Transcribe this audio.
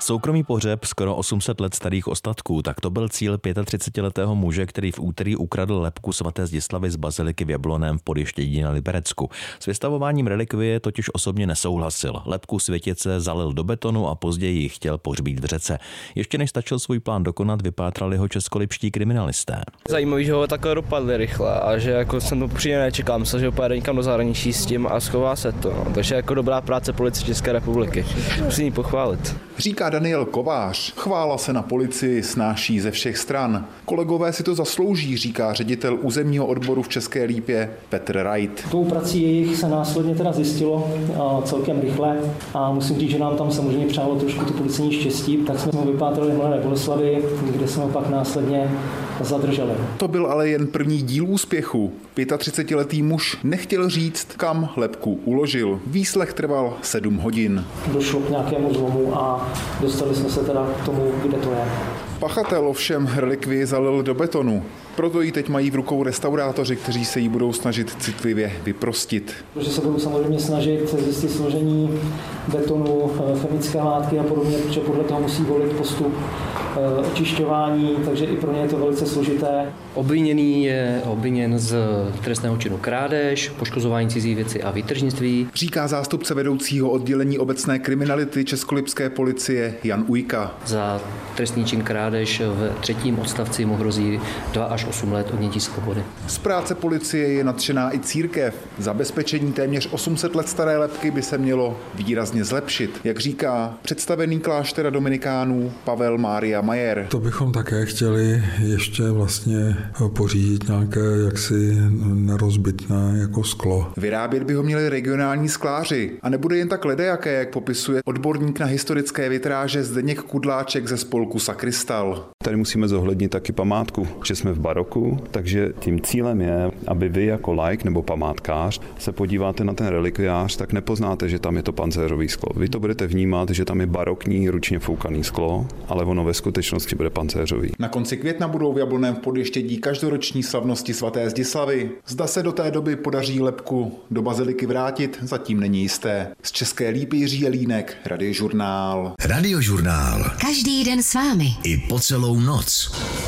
Soukromý pohřeb skoro 800 let starých ostatků, tak to byl cíl 35letého muže, který v úterý ukradl lebku svaté Zdislavy z baziliky v Jablonném v Podještědí na Liberecku. S vystavováním relikvie totiž osobně nesouhlasil. Lebku světice zalil do betonu a později ji chtěl pohřbít v řece. Ještě než stačil svůj plán dokonat, vypátrali ho českolipští kriminalisté. Zajímavý, že ho takhle dopadli rychle a že jako jsem to přímě nečekal, myslel, že pojede někam do zahraničí s tím a schová se to. No. Takže jako dobrá práce policie České republiky. Musím ji pochválit. Říká Daniel Kovář. Chvála se na policii snáší ze všech stran. Kolegové si to zaslouží, říká ředitel územního odboru v České Lípě Petr Rajt. Tou prací jejich se následně teda zjistilo celkem rychle a musím říct, že nám tam samozřejmě přálo trošku to policejní štěstí, tak jsme ho vypátrali v Mladé Boleslavi, kde jsme ho pak následně zadrželi. To byl ale jen první díl úspěchu. 35letý muž nechtěl říct, kam lebku uložil. Výslech trval 7 hodin. Došlo k nějakému zlomu a dostali jsme se teda k tomu, kde to je. Pachatel ovšem relikvii zalil do betonu. Proto ji teď mají v rukou restaurátoři, kteří se jí budou snažit citlivě vyprostit. Protože se budou samozřejmě snažit zjistit složení betonu, chemické látky a podobně, protože podle toho musí volit postup očišťování, takže i pro ně je to velice složité. Obviněný je obviněn z trestného činu krádež, poškozování cizí věci a výtržnictví. Říká zástupce vedoucího oddělení obecné kriminality Českolipské policie Jan Ujka. Za trestný čin krádež v 3. odstavci mu hrozí 2 až 8 let odnětí svobody. Z práce policie je nadšená i církev. Zabezpečení téměř 800 let staré lebky by se mělo výrazně zlepšit, jak říká představený kláštera dominikánů Pavel Mária Majer. To bychom také chtěli ještě vlastně pořídit nějaké jaksi nerozbitné jako sklo. Vyrábět by ho měli regionální skláři a nebude jen tak ledajaké, jak popisuje odborník na historické vitráže Zdeněk Kudláček ze spolku Sakristal. Tady musíme zohlednit taky památku, že jsme v baroku, takže tím cílem je, aby vy jako laik nebo památkář se podíváte na ten relikviář, tak nepoznáte, že tam je to pancéřový sklo. Vy to budete vnímat, že tam je barokní ručně foukaný sklo, ale ono ve skutečnosti bude pancéřový. Na konci května budou v Jablonném v Podještědí každoroční slavnosti svaté Zdislavy. Zda se do té doby podaří lebku do baziliky vrátit, zatím není jisté. Z České Lípy Jiří Jelínek, Radiožurnál. Radiožurnál. Každý den s vámi. I po celou noc.